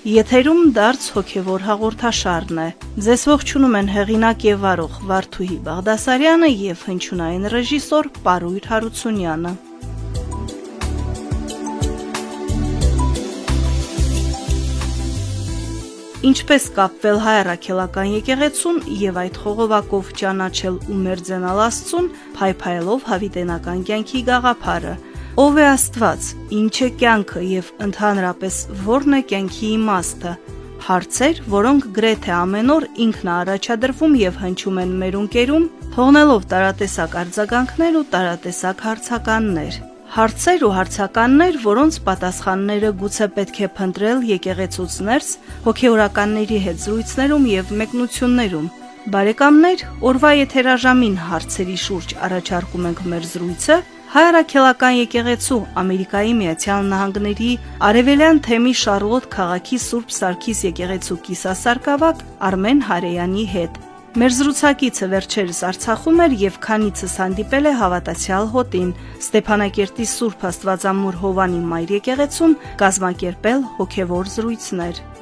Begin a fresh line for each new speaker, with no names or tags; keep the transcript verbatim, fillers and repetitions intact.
Եթերում դարձ հոգևոր հաղորդաշարն է։ Ձեզ ողջունում են հեղինակ եւ վարող Վարդուհի Բաղդասարյանը եւ հնչյունային ռեժիսոր Պարույր Հարությունյանը։ Ինչպես կապվել հայ առաքելական եկեղեցուն եւ այդ խողովակով ճանաչել ու մերձենալ Աստծուն, փայփայելով հավիտենական կյանքի գաղափարը։ Ով է Աստված, ինչ է կյանքը եւ ընդհանրապես ո՞րն է կյանքի իմաստը։ Հարցեր, որոնք գրեթե ամեն օր ինքն է առաջադրվում եւ հնչում են մեր ունկերում, թողնելով տարատեսակ արձագանքներ ու տարատեսակ հարցականներ։ Հարցեր ու հարցականներ, որոնց պատասխանները գուցե պետք է փնտրել եկեղեցուց ներս, հոգեորականների հետ զրույցներում եւ մեկնություններում։ Բարեկամներ, օրվա եթերաժամին հարցերի շուրջ առաջարկում ենք մեր զրույցը Հայ առաքելական եկեղեցու Ամերիկայի Միացյալ Նահանգների Արևելյան թեմի Շարլոտ քաղաքի Սուրբ Սարգիս եկեղեցու կիսասարկավակ Արմեն Հարեյանի հետ։ Մեր զրուցակիցը վերջերս Արցախում էր եւ քանիցս հանդիպել է հավատացյալ հոտին Ստեփանակերտի Սուրբ Աստվածամոր Հովանի Մայր եկեղեցում կազմակերպել հոգևոր զրույցներ։